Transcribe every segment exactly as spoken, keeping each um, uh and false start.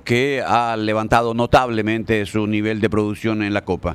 que ha levantado notablemente su nivel de producción en la Copa.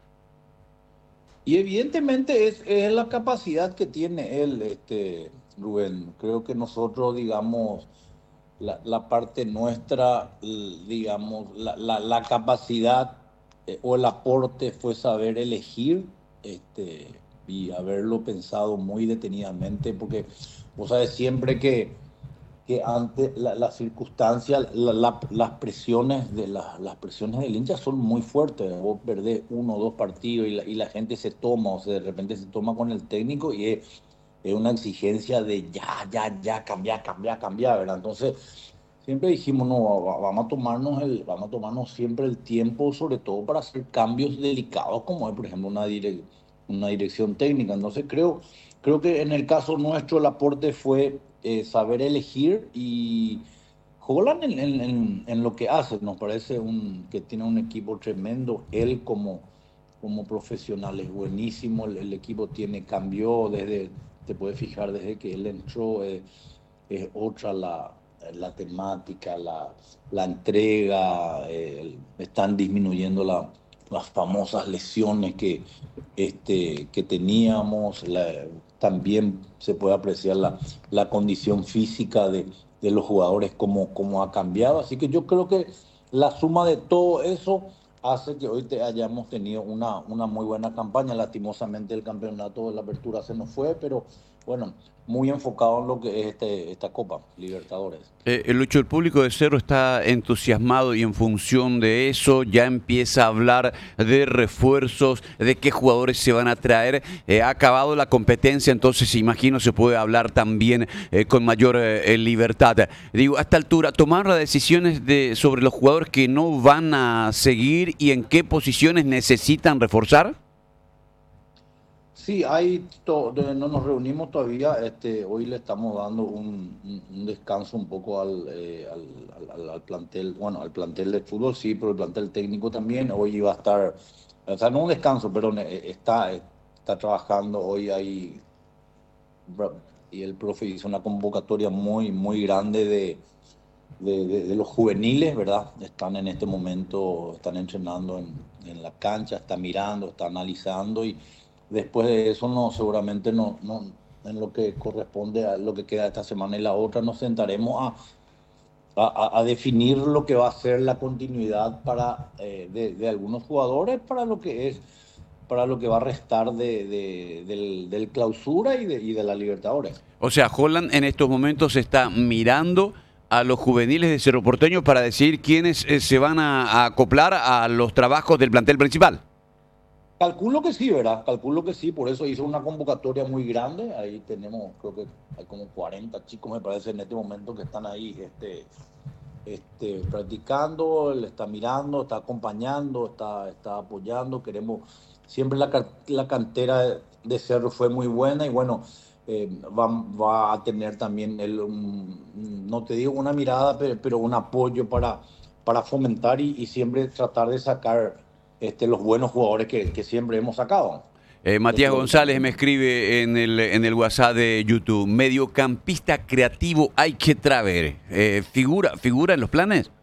Y evidentemente es, es la capacidad que tiene él, este, Rubén. Creo que nosotros, digamos, la, la parte nuestra, l- digamos, la, la, la capacidad eh, o el aporte fue saber elegir este, y haberlo pensado muy detenidamente, porque vos sabes siempre que que ante la, la circunstancia, la- la- las presiones de la- las presiones del hincha son muy fuertes. Vos perdés uno o dos partidos y la, y la gente se toma, o sea, de repente se toma con el técnico y es, es una exigencia de ya, ya, ya, cambiar, cambiar, cambiar, ¿verdad? Entonces, siempre dijimos, no, va- vamos a tomarnos el, vamos a tomarnos siempre el tiempo, sobre todo para hacer cambios delicados, como es, por ejemplo, una, dire- una dirección técnica. Entonces, creo, creo que en el caso nuestro el aporte fue eh, saber elegir y Holland en, en- en- en lo que hace. Nos parece un, que tiene un equipo tremendo. Él como, como profesional es buenísimo. El, el equipo tiene, cambió desde, te puedes fijar, desde que él entró. Eh, es otra la, la temática, la, la entrega, eh, están disminuyendo la, las famosas lesiones que, este, que teníamos, la- también se puede apreciar la, la condición física de, de los jugadores, cómo, cómo ha cambiado. Así que yo creo que la suma de todo eso hace que hoy te hayamos tenido una, una muy buena campaña. Lastimosamente el campeonato de la apertura se nos fue, pero bueno, muy enfocado en lo que es este, esta Copa Libertadores. Eh, el Lucho, el público de Cerro está entusiasmado y en función de eso ya empieza a hablar de refuerzos, de qué jugadores se van a traer. Eh, ha acabado la competencia, entonces imagino se puede hablar también eh, con mayor eh, libertad. Digo, a esta altura, tomar las decisiones de, sobre los jugadores que no van a seguir y en qué posiciones necesitan reforzar. Sí, hay to- de- no nos reunimos todavía. Este, hoy le estamos dando un, un- un descanso un poco al, eh, al, al- al- al plantel, bueno, al plantel de fútbol sí, pero el plantel técnico también. Hoy iba a estar, o sea, no un descanso, pero está, está trabajando. Hoy hay, y el profe hizo una convocatoria muy, muy grande de, de, de- de los juveniles, ¿verdad? Están en este momento, están entrenando en, en la cancha, está mirando, está analizando y después de eso no, seguramente no, no, en lo que corresponde a lo que queda esta semana y la otra, nos sentaremos a, a, a definir lo que va a ser la continuidad para, eh, de, de algunos jugadores para lo que es, para lo que va a restar de, de- del, del clausura y de, y de la Libertadores. O sea, Holland en estos momentos está mirando a los juveniles de Cerro Porteño para decir quiénes eh, se van a, a acoplar a los trabajos del plantel principal. Calculo que sí, ¿verdad? Calculo que sí, por eso hizo una convocatoria muy grande. Ahí tenemos, creo que hay como cuarenta chicos, me parece, en este momento que están ahí este, este, practicando, le está mirando, está acompañando, está, está apoyando. Queremos, siempre la, ca- la cantera de Cerro fue muy buena y bueno, eh, va, va a tener también, el, un- no te digo una mirada, pero, pero un apoyo para, para fomentar y, y siempre tratar de sacar este, los buenos jugadores que, que siempre hemos sacado. Eh, Eso Matías es lo que estamos González me haciendo. escribe en el, en el WhatsApp de YouTube. Mediocampista creativo hay que traer. Eh, figura, ¿Figura en los planes?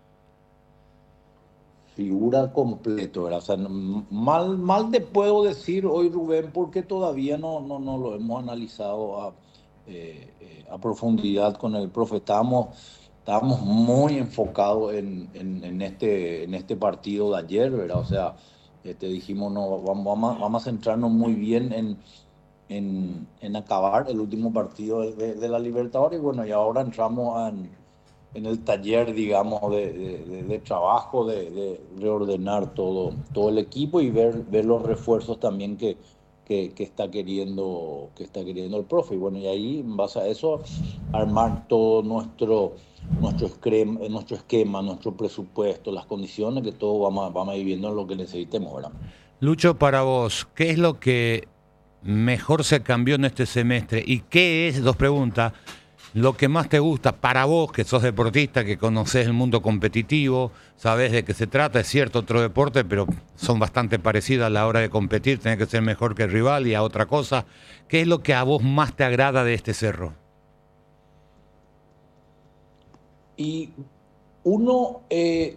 Figura completo, ¿verdad? O sea, no- mal, mal te puedo decir hoy, Rubén, porque todavía no, no, no lo hemos analizado a, eh, eh, a profundidad con el profe. Estábamos, estábamos muy enfocados en, en, en este, en este partido de ayer, ¿verdad? O sea, este, dijimos, no, vamos, vamos, a- vamos a centrarnos muy bien en, en, en acabar el último partido de, de- de la Libertadores. Y bueno, y ahora entramos en, en el taller, digamos, de, de- de- de trabajo, de, de reordenar todo, todo el equipo y ver, ver los refuerzos también que, que, que está queriendo, que está queriendo el profe. Y bueno, y ahí, en base a eso, armar todo nuestro, nuestro, esquema, nuestro esquema, nuestro presupuesto, las condiciones, que todo vamos, a- vamos a ir viendo lo que necesitemos, ¿verdad? Lucho, para vos, ¿qué es lo que mejor se cambió en este semestre? ¿Y qué es, dos preguntas, lo que más te gusta para vos, que sos deportista, que conocés el mundo competitivo, sabés de qué se trata? Es cierto, otro deporte, pero son bastante parecidos a la hora de competir, tenés que ser mejor que el rival y a otra cosa. ¿Qué es lo que a vos más te agrada de este Cerro? Y uno, eh,